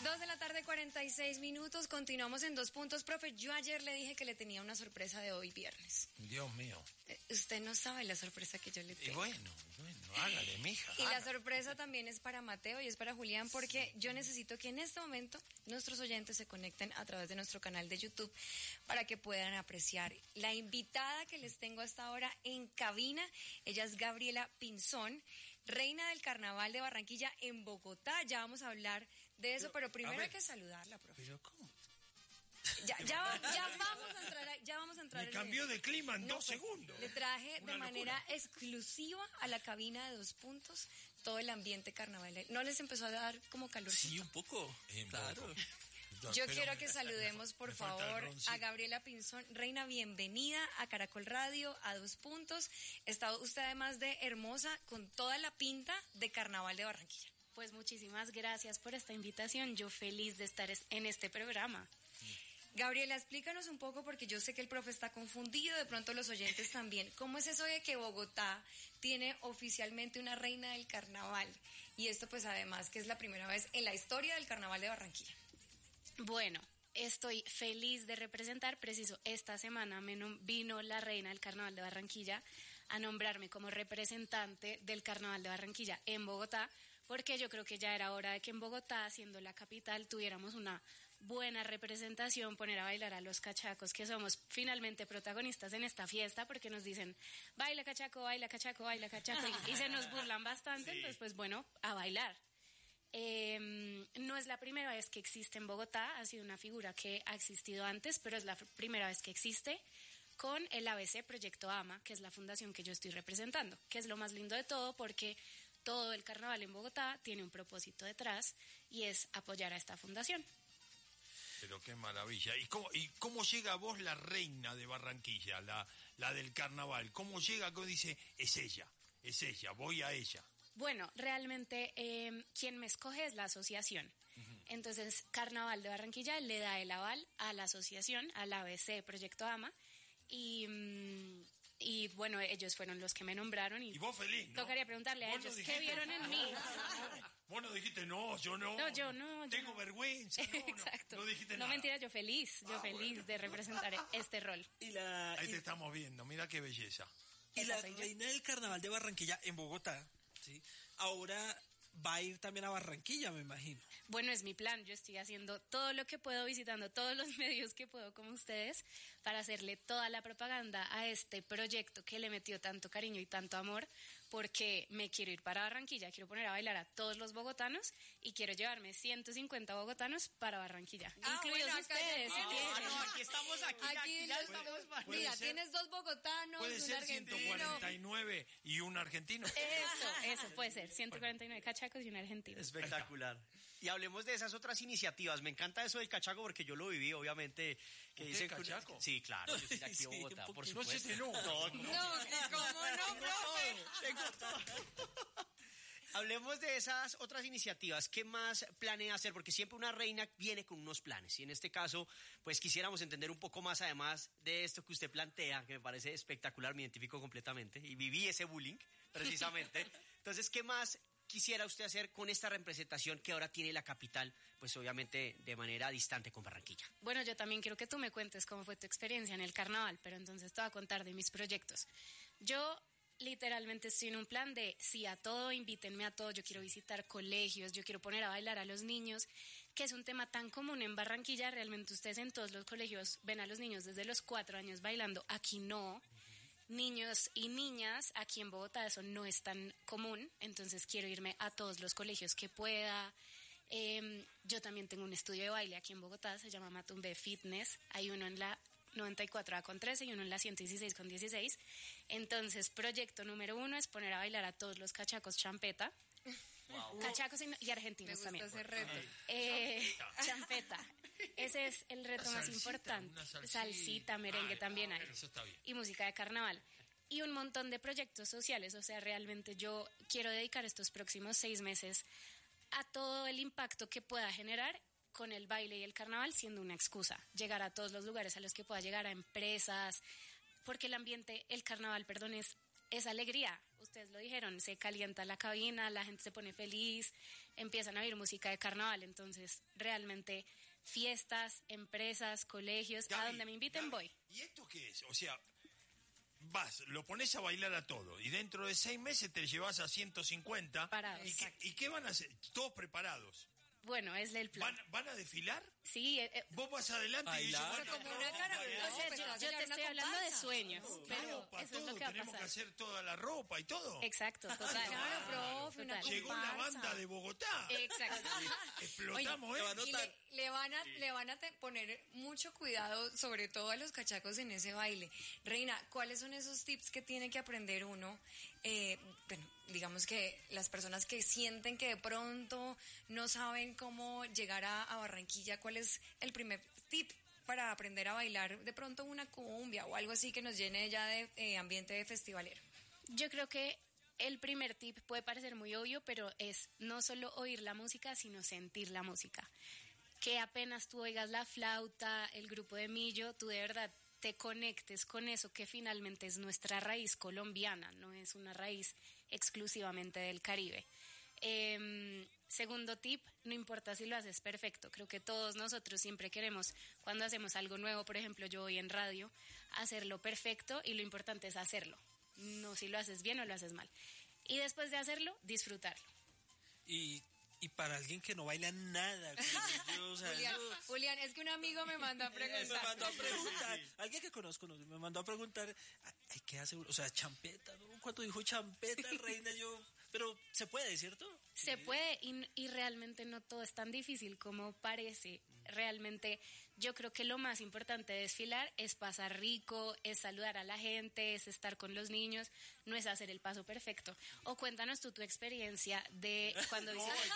2:46 p.m. Continuamos en 2 puntos. Profe, yo ayer le dije que le tenía una sorpresa de hoy viernes. Dios mío. Usted no sabe la sorpresa que yo le tengo. Y bueno, hágale, mija. Y la sorpresa también es para Mateo y es para Julián, porque yo necesito que en este momento nuestros oyentes se conecten a través de nuestro canal de YouTube para que puedan apreciar la invitada que les tengo hasta ahora en cabina. Ella es Gabriela Pinzón, reina del Carnaval de Barranquilla en Bogotá. Ya vamos a hablar de eso, pero primero hay que saludarla, profe. ¿Pero cómo? Ya vamos a entrar. Me cambió de clima en 2 pues, segundos. Le traje Una de manera locura. exclusiva a la cabina de 2 puntos todo el ambiente carnaval. ¿No les empezó a dar como calor? Sí, un poco. Claro. Yo quiero que saludemos, por favor, a Gabriela Pinzón. Reina, bienvenida a Caracol Radio, a 2 puntos. Está usted, además de hermosa, con toda la pinta de Carnaval de Barranquilla. Pues muchísimas gracias por esta invitación. Yo feliz de estar en este programa. Gabriela, explícanos un poco, porque yo sé que el profe está confundido, de pronto los oyentes también. ¿Cómo es eso de que Bogotá tiene oficialmente una reina del carnaval? Y esto pues además que es la primera vez en la historia del Carnaval de Barranquilla. Bueno, estoy feliz de representar, preciso, esta semana vino la reina del Carnaval de Barranquilla a nombrarme como representante del Carnaval de Barranquilla en Bogotá, porque yo creo que ya era hora de que en Bogotá, siendo la capital, tuviéramos una buena representación, poner a bailar a los cachacos, que somos finalmente protagonistas en esta fiesta, porque nos dicen, baila cachaco, baila cachaco, baila cachaco, y se nos burlan bastante, sí. Entonces pues bueno, a bailar. No es la primera vez que existe en Bogotá, ha sido una figura que ha existido antes, pero es la primera vez que existe con el ABC Proyecto AMA, que es la fundación que yo estoy representando, que es lo más lindo de todo, porque todo el carnaval en Bogotá tiene un propósito detrás y es apoyar a esta fundación. Pero qué maravilla. ¿Y cómo llega a vos la reina de Barranquilla, la del carnaval? ¿Cómo llega? ¿Cómo dice? Es ella, voy a ella. Bueno, realmente quien me escoge es la asociación. Uh-huh. Entonces, Carnaval de Barranquilla le da el aval a la asociación, al ABC Proyecto AMA, y bueno, ellos fueron los que me nombraron. Y vos feliz, ¿no? Tocaría preguntarle a ellos, ¿qué vieron en mí? Vos no dijiste, no, yo no. No, yo no. Tengo vergüenza, no. Exacto. No dijiste nada. No, mentira, yo feliz de representar este rol. Ahí te estamos viendo, mira qué belleza. Y la reina del Carnaval de Barranquilla en Bogotá, ¿sí? Ahora va a ir también a Barranquilla, me imagino. Bueno, es mi plan. Yo estoy haciendo todo lo que puedo, visitando todos los medios que puedo como ustedes, para hacerle toda la propaganda a este proyecto que le metió tanto cariño y tanto amor, porque me quiero ir para Barranquilla, quiero poner a bailar a todos los bogotanos y quiero llevarme 150 bogotanos para Barranquilla, incluidos bueno, ustedes. Aquí estamos, aquí ya estamos. Mira, tienes 2 bogotanos, puede un ser argentino. 149 y un argentino. Eso puede ser, 149 cachacos y un argentino. Espectacular. Y hablemos de esas otras iniciativas. Me encanta eso del cachaco porque yo lo viví, obviamente. Que ¿Usted cachaco? Sí, claro, yo soy de aquí de Bogotá, por supuesto. No se te enoja. No, ¿cómo no, profe? Tengo todo. Hablemos de esas otras iniciativas. ¿Qué más planea hacer? Porque siempre una reina viene con unos planes. Y en este caso, pues quisiéramos entender un poco más, además de esto que usted plantea, que me parece espectacular, me identifico completamente. Y viví ese bullying, precisamente. Entonces, ¿qué más quisiera usted hacer con esta representación que ahora tiene la capital, pues obviamente de manera distante con Barranquilla? Bueno, yo también quiero que tú me cuentes cómo fue tu experiencia en el carnaval, pero entonces te voy a contar de mis proyectos. Yo literalmente estoy en un plan de sí a todo, invítenme a todo, yo quiero visitar colegios, yo quiero poner a bailar a los niños, que es un tema tan común en Barranquilla. Realmente ustedes en todos los colegios ven a los niños desde los 4 años bailando, aquí no. Niños y niñas, aquí en Bogotá eso no es tan común, entonces quiero irme a todos los colegios que pueda. Yo también tengo un estudio de baile aquí en Bogotá, se llama Matumbe Fitness, hay uno en la 94A con 13 y uno en la 116 con 16. Entonces, proyecto número 1 es poner a bailar a todos los cachacos champeta. Wow. Cachacos y argentinos también. Me gusta ese reto. Champeta. Ese es el reto más importante. Salsita, merengue también hay. Eso está bien. Y música de carnaval. Y un montón de proyectos sociales. O sea, realmente yo quiero dedicar estos próximos 6 meses a todo el impacto que pueda generar con el baile y el carnaval, siendo una excusa. Llegar a todos los lugares a los que pueda llegar, a empresas, porque el ambiente, el carnaval, perdón, es alegría. ustedes lo dijeron, se calienta la cabina, la gente se pone feliz, empiezan a oír música de carnaval, entonces realmente fiestas, empresas, colegios, a Gaby, donde me inviten voy. ¿Y esto qué es? O sea, vas, lo pones a bailar a todo y dentro de 6 meses te llevas a 150. Parados. ¿Y qué van a hacer? Todos preparados. Bueno, es el plan. ¿Van a desfilar? Sí, Vos vas adelante y Bailar. ellos van Como una cara, o sea, yo te estoy hablando de sueños, pero ropa, eso es todo, lo que va a tenemos que pasar. hacer toda la ropa y todo. Exacto, total. Claro, profe, una Total. Llegó la comparsa. banda de Bogotá. Exacto. Explotamos, Oye, ¿eh? y le van a poner mucho cuidado, sobre todo a los cachacos en ese baile. Reina, ¿cuáles son esos tips que tiene que aprender uno? Bueno, digamos que las personas que sienten que de pronto no saben cómo llegar a Barranquilla, ¿cuál es el primer tip para aprender a bailar de pronto una cumbia o algo así que nos llene ya de ambiente de festivalero? Yo creo que el primer tip puede parecer muy obvio, pero es no solo oír la música, sino sentir la música. Que apenas tú oigas la flauta, el grupo de Millo, tú de verdad te conectes con eso que finalmente es nuestra raíz colombiana, no es una raíz exclusivamente del Caribe. Segundo tip, no importa si lo haces perfecto, creo que todos nosotros siempre queremos, cuando hacemos algo nuevo, por ejemplo yo voy en radio, hacerlo perfecto y lo importante es hacerlo, no si lo haces bien o lo haces mal. Y después de hacerlo, disfrutarlo. Y para alguien que no baila nada, como yo, o sea, Julián, es que un amigo me mandó a preguntar. me mandó a preguntar, alguien que conozco me mandó a preguntar, ay, ¿qué hace? O sea, champeta, ¿no? Cuando dijo champeta, reina, pero se puede, ¿cierto? Se puede y realmente no todo es tan difícil como parece. Realmente yo creo que lo más importante de desfilar es pasar rico, es saludar a la gente, es estar con los niños, no es hacer el paso perfecto. O cuéntanos tú tu experiencia de cuando hiciste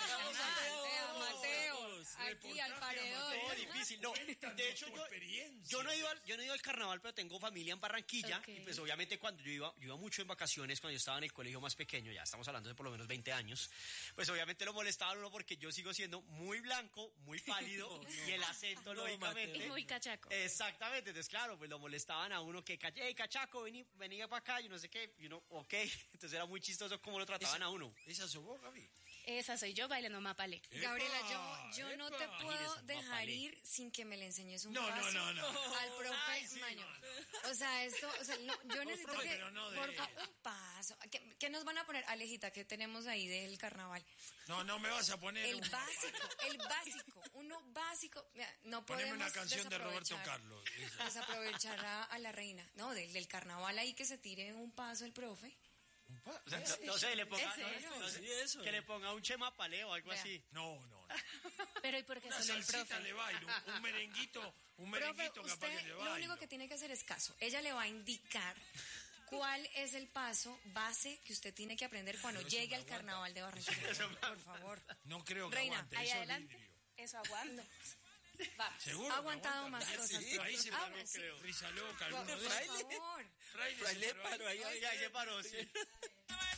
Mateo, aquí al paredón. No, difícil. No, de hecho, yo no he ido al carnaval, pero tengo familia en Barranquilla. Ok. Y pues obviamente cuando yo iba mucho en vacaciones, cuando yo estaba en el colegio más pequeño, ya estamos hablando de por lo menos 20 años, pues obviamente lo molestaban uno porque yo sigo siendo muy blanco, muy pálido, y el acento, No, lógicamente. y muy cachaco. Exactamente, entonces claro, pues lo molestaban a uno que, hey, cachaco, vení para acá, y no sé qué, y uno, ok, entonces era muy chistoso cómo lo trataban a uno. ¿Esa sos vos, Gaby? Esa soy yo bailando mapalé. Gabriela, yo no te ¡Epa! puedo Imagínese, dejar papale. ir sin que me le enseñes un No, paso no. al profe Ay, sí, Maño. no, O sea, yo necesito profe, que, pero no de por él. favor, un paso. ¿Qué nos van a poner, Alejita, que tenemos ahí del carnaval? No me vas a poner El básico, uno básico. Mira, no Poneme podemos una canción de Roberto desaprovechar- Carlos. esa. Desaprovechar a la reina. No, del carnaval ahí que se tire un paso el profe. No sé, le ponga, ¿En serio? no sé, Sí, eso. que le ponga un chema paleo o algo Vea. así. No. Pero ¿y por qué Una solo el salsita profe? le bailo, un merenguito Profe, capaz usted que le lo bailo. único que tiene que hacer es caso. Ella le va a indicar cuál es el paso base que usted tiene que aprender cuando llegue al carnaval de Barranquilla. Por favor. No creo que Reina, aguante, Ahí eso es adelante. vidrio. Eso aguanta. Vamos. ¿Seguro? Ha que aguantado aguanta? más cosas. Sí, ahí se Ah, paró, sí. Risa loca, alguno de por esos. favor. Fraile se Fraile paró ahí. paró ahí. Oiga, ahí se paró, sí.